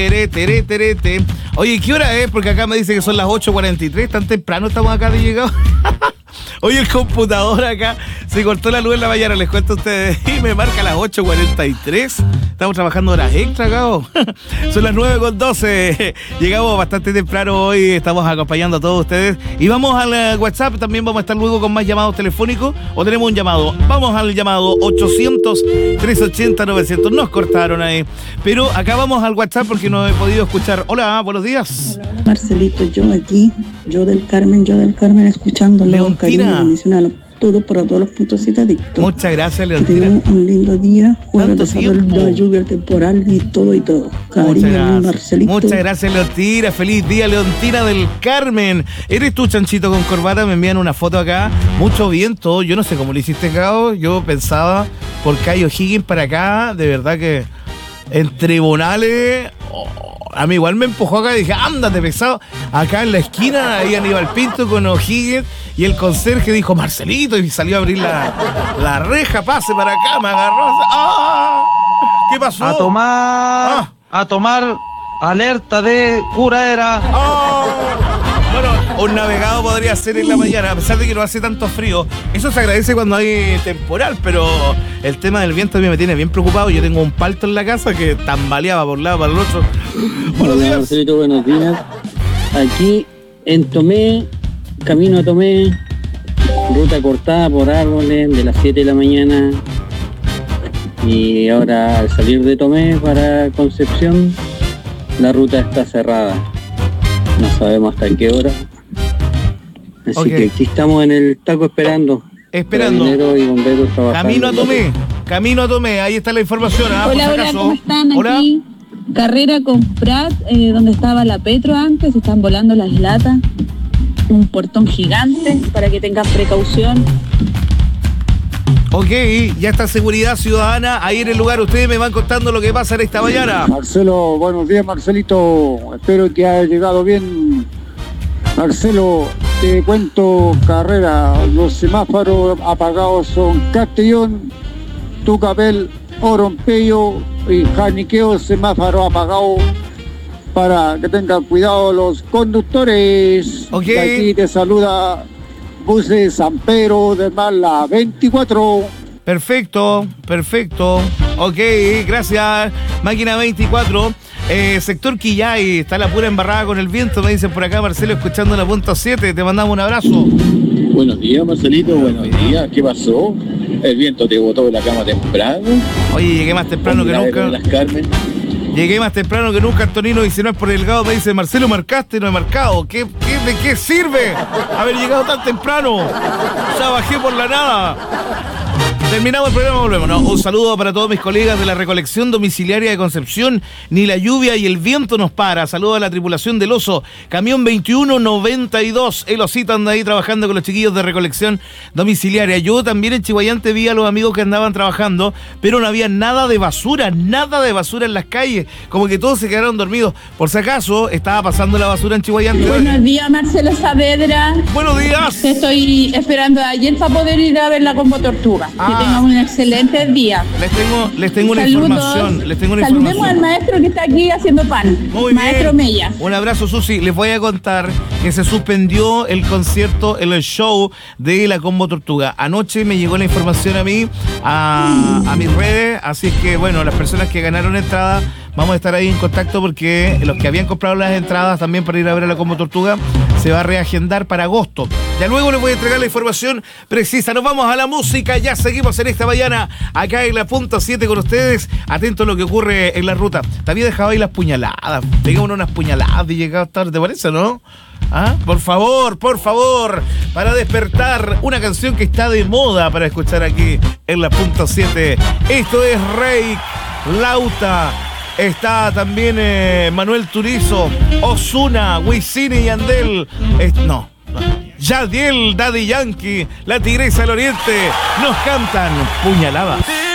Terete. Oye, ¿qué hora es? Porque acá me dice que son las 8:43. Tan temprano estamos acá de llegado. Oye, el computador acá se cortó la luz en la mañana, les cuento a ustedes. Y me marca las 8:43. Estamos trabajando horas extra, cabo. Son las 9:12. Llegamos bastante temprano hoy. Estamos acompañando a todos ustedes. Y vamos al WhatsApp. También vamos a estar luego con más llamados telefónicos. ¿O tenemos un llamado? Vamos al llamado 800-380-900. Nos cortaron ahí. Pero acá vamos al WhatsApp porque no he podido escuchar. Hola, buenos días. Hola, Marcelito, yo aquí, yo del Carmen, escuchándole con cariño, bendicional, todo para todos los puntos citadictos. Muchas gracias, Que Leontina. tengan un lindo día, fuera Tanto de saber tiempo. la lluvia, el temporal y todo. Cariño, Marcelito. Muchas gracias, Leontina. Feliz día, Leontina del Carmen. ¿Eres tú, chanchito con corbata? Me envían una foto acá. Mucho viento. Yo no sé cómo lo hiciste, Gao. Yo pensaba por Cayo Higgins para acá. De verdad que en tribunales... a mí igual me empujó acá y dije, ándate pesado. Acá en la esquina, ahí Aníbal Pinto con O'Higgins y el conserje dijo, Marcelito, y salió a abrir la reja, pase para acá, me agarró. ¡Ah! ¿Qué pasó? A tomar alerta de cura era. ¡Oh! Bueno, un navegado podría ser en la mañana, a pesar de que no hace tanto frío. Eso se agradece cuando hay temporal, pero el tema del viento a mí me tiene bien preocupado. Yo tengo un palto en la casa que tambaleaba por un lado para el otro. Buenos días. Marcelito, buenos días. Aquí en Tomé, camino a Tomé, ruta cortada por árboles de las 7 de la mañana. Y ahora al salir de Tomé para Concepción, la ruta está cerrada. No sabemos hasta qué hora. Así que aquí estamos en el taco esperando. Carabineros y bomberos trabajando. Camino a Tomé, ahí está la información. Hola, ¿cómo están? Hola. Aquí, carrera con Prat, donde estaba la Petro antes, están volando las latas. Un portón gigante para que tengan precaución. Ok, ya está Seguridad Ciudadana ahí en el lugar. Ustedes me van contando lo que pasa en esta mañana. Marcelo, buenos días, Marcelito. Espero que haya llegado bien. Marcelo, te cuento carrera. Los semáforos apagados son Castellón, Tucapel, Orompello y Janiqueo. Semáforo apagado para que tengan cuidado los conductores. Ok. De aquí te saluda Buses San Pedro de Mala 24. Perfecto. Ok, gracias. Máquina 24. Sector Quillay, está la pura embarrada con el viento, me dicen por acá, Marcelo, escuchando la punta 7. Te mandamos un abrazo. Buenos días, Marcelito. Buenos días. ¿Qué pasó? ¿El viento te botó de la cama temprano? Oye, llegué más temprano que nunca. Las Carmen. Llegué más temprano que nunca, Antonino, y si no es por Delgado, me dice, Marcelo, marcaste, no he marcado. ¿De qué sirve haber llegado tan temprano? Ya bajé por la nada. Terminamos el programa, volvemos. No, un saludo para todos mis colegas de la recolección domiciliaria de Concepción. Ni la lluvia y el viento nos para. Saludo a la tripulación del Oso. Camión 2192. El Osito anda ahí trabajando con los chiquillos de recolección domiciliaria. Yo también en Chihuayante vi a los amigos que andaban trabajando, pero no había nada de basura en las calles. Como que todos se quedaron dormidos. Por si acaso, estaba pasando la basura en Chihuayante. Buenos días, Marcelo Saavedra. Buenos días. Te estoy esperando ayer para poder ir a ver la Combo Tortuga. Que tengan un excelente día. Les tengo una información. Saludemos al maestro que está aquí haciendo pan. Muy maestro bien. Mella. Un abrazo, Susi. Les voy a contar que se suspendió el concierto, el show de la Combo Tortuga. Anoche me llegó la información a mí, a mis redes, así es que, bueno, las personas que ganaron entradas, vamos a estar ahí en contacto porque los que habían comprado las entradas también para ir a ver a la Combo Tortuga se va a reagendar para agosto. Ya luego les voy a entregar la información precisa. Nos vamos a la música, ya seguimos en esta mañana acá en la punta 7 con ustedes. Atentos a lo que ocurre en la ruta. Te había dejado ahí las puñaladas. Tengan unas puñaladas de llegado tarde, ¿te parece, no? ¿Ah? Por favor, para despertar una canción que está de moda para escuchar aquí en la punta 7. Esto es Rey Lauta. Está también Manuel Turizo, Ozuna, Wisin y Yandel. Yadiel, Daddy Yankee, La Tigresa del Oriente. Nos cantan Puñalada.